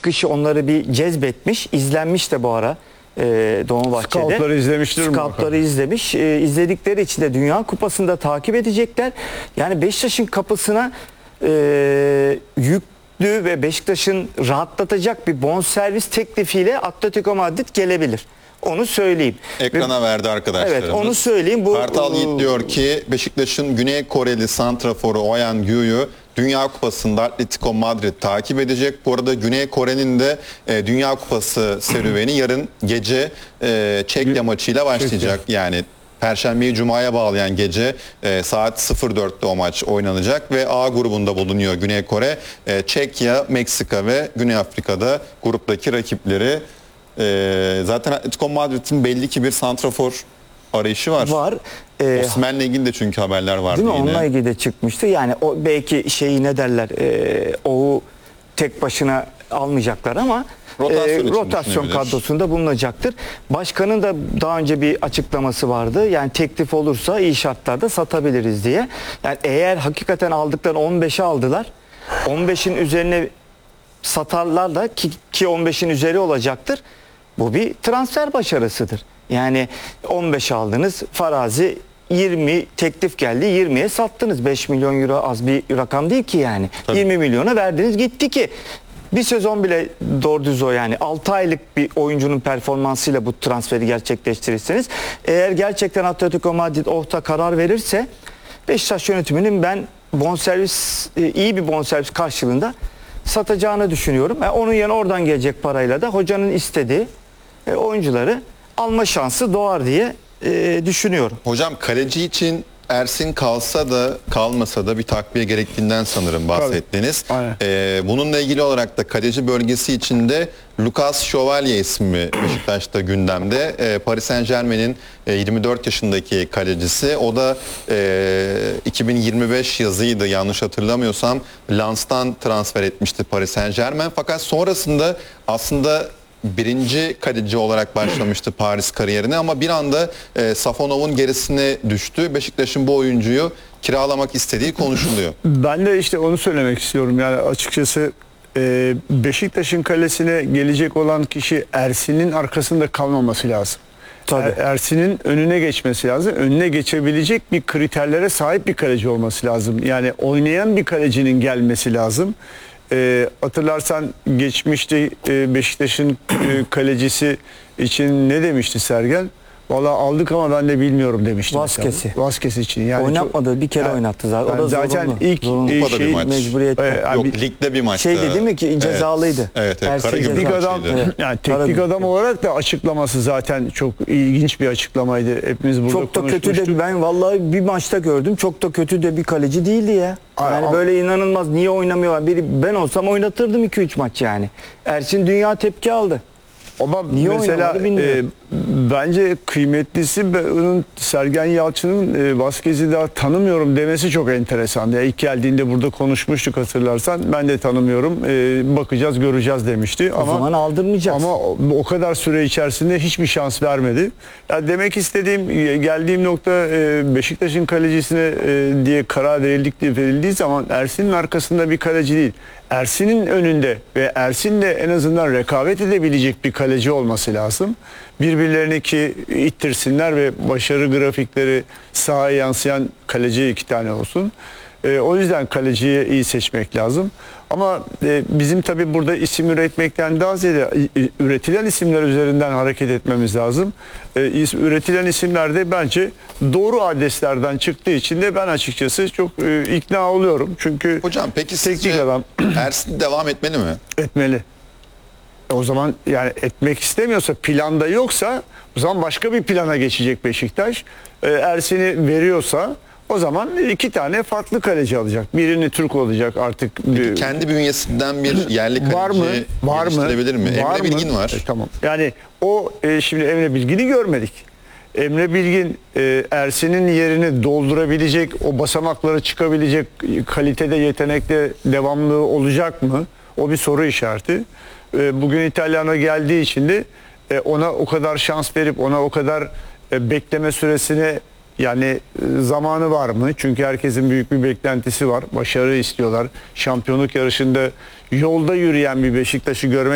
çıkışı onları bir cezbetmiş. İzlenmiş de bu ara Dolmabahçe'de. Scoutları izlemiştir mi? Scoutları izlemiş. İzledikleri için de Dünya Kupası'nda takip edecekler. Yani Beşiktaş'ın kapısına yüklü ve Beşiktaş'ın rahatlatacak bir bonservis teklifiyle Atletico Madrid gelebilir. Onu söyleyeyim. Ekrana verdi arkadaşlarımız. Evet, onu söyleyeyim. Kartal Yiğit diyor ki Beşiktaş'ın Güney Koreli santraforu Oyan Yu'yu Dünya Kupası'nda Atletico Madrid takip edecek. Bu arada Güney Kore'nin de Dünya Kupası serüveni yarın gece Çekya maçıyla başlayacak. Yani Perşembeyi Cuma'ya bağlayan gece saat 04'te o maç oynanacak ve A grubunda bulunuyor Güney Kore. Çekya, Meksika ve Güney Afrika'da gruptaki rakipleri. Zaten Atletico Madrid'in belli ki bir santrafor arayışı var. Var. Osimhen'le ilgili de çünkü haberler vardı değil mi? yine. Onunla ilgili de çıkmıştı. Yani o belki şeyi ne derler, o tek başına almayacaklar ama rotasyon kadrosunda bulunacaktır. Başkanın da daha önce bir açıklaması vardı. Yani teklif olursa iyi şartlarda satabiliriz diye. Yani eğer hakikaten aldıklarını 15'e aldılar. 15'in üzerine satarlar da ki 15'in üzeri olacaktır. Bu bir transfer başarısıdır. Yani 15 aldınız, farazi 20 teklif geldi, 20'ye sattınız. 5 milyon euro az bir rakam değil ki yani. Tabii. 20 milyona verdiniz gitti ki. Bir sezon bile doğru düz o yani. 6 aylık bir oyuncunun performansıyla bu transferi gerçekleştirirseniz, eğer gerçekten Atletico Madrid orta karar verirse Beşiktaş yönetiminin ben bonservis, iyi bir bonservis karşılığında satacağını düşünüyorum. Onun yerine oradan gelecek parayla da hocanın istediği oyuncuları alma şansı doğar diye düşünüyorum. Hocam kaleci için Ersin kalsa da kalmasa da bir takviye gerektiğinden sanırım bahsettiniz. Bununla ilgili olarak da kaleci bölgesi içinde Lucas Şövalye ismi Beşiktaş'ta gündemde. Paris Saint-Germain'in 24 yaşındaki kalecisi. O da 2025 yazıydı yanlış hatırlamıyorsam. Lens'tan transfer etmişti Paris Saint-Germain. Fakat sonrasında aslında birinci kaleci olarak başlamıştı Paris kariyerine ama bir anda Safonov'un gerisine düştü. Beşiktaş'ın bu oyuncuyu kiralamak istediği konuşuluyor. Ben de işte onu söylemek istiyorum. Yani açıkçası Beşiktaş'ın kalesine gelecek olan kişi Ersin'in arkasında kalmaması lazım. Ersin'in önüne geçmesi lazım. Önüne geçebilecek bir kriterlere sahip bir kaleci olması lazım. Yani oynayan bir kalecinin gelmesi lazım. Hatırlarsan geçmişte Beşiktaş'ın kalecisi için ne demişti Sergen? Vallahi aldık ama ben de bilmiyorum demişti. Vazquez için. Yani oynatmadı, bir kere oynattı zaten. O da zaten ilk mecburiyette. Yok ligde bir maçta. Şeydi değil mi ki cezalıydı. Evet. Teknik adam, yani teknik adam olarak da açıklaması zaten çok ilginç bir açıklamaydı. Hepimiz burada çok da kötü de, ben vallahi bir maçta gördüm. Çok da kötü de bir kaleci değildi ya. Yani böyle inanılmaz, niye oynamıyor? Ben olsam oynatırdım 2-3 maç yani. Ersin dünya tepki aldı. Ama mesela bence kıymetlisi onun Sergen Yalçın'ın Vazquez'i daha tanımıyorum demesi çok enteresan. Yani ilk geldiğinde burada konuşmuştuk hatırlarsan. Ben de tanımıyorum. Bakacağız, göreceğiz demişti. O zaman aldırmayacağız. Ama o kadar süre içerisinde hiçbir şans vermedi. Yani demek istediğim, geldiğim nokta Beşiktaş'ın kalecisine diye karar verildiği zaman Ersin'in arkasında bir kaleci değil. Ersin'in önünde ve Ersin'le en azından rekabet edebilecek bir kaleci olması lazım. Birbirlerini ki ittirsinler ve başarı grafikleri sahaya yansıyan kaleci 2 tane olsun. O yüzden kaleciyi iyi seçmek lazım. Ama bizim tabii burada isim üretmekten daha ziyade üretilen isimler üzerinden hareket etmemiz lazım. Üretilen isimler de bence doğru adreslerden çıktığı için de ben açıkçası çok ikna oluyorum. Çünkü hocam peki sizce Ersin devam etmeli mi? Etmeli. O zaman yani etmek istemiyorsa, planda yoksa o zaman başka bir plana geçecek Beşiktaş. Ersin'i veriyorsa o zaman 2 tane farklı kaleci alacak. Birini Türk olacak artık. Peki kendi bünyesinden bir yerli kaleci geliştirebilir mi? Emre Bilgin var. Tamam. Yani o şimdi Emre Bilgin'i görmedik. Emre Bilgin Ersin'in yerini doldurabilecek, o basamaklara çıkabilecek kalitede, yetenekte devamlı olacak mı? O bir soru işareti. Bugün İtalyan'a geldiği için de ona o kadar şans verip ona o kadar bekleme süresine yani zamanı var mı? Çünkü herkesin büyük bir beklentisi var. Başarı istiyorlar. Şampiyonluk yarışında yolda yürüyen bir Beşiktaş'ı görmek